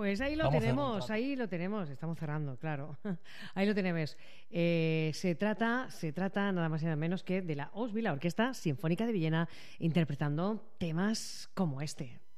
Pues ahí lo tenemos, estamos cerrando, claro. Ahí lo tenemos. Se trata nada más y nada menos que de la OSBI, la Orquesta Sinfónica de Viena, interpretando temas como este.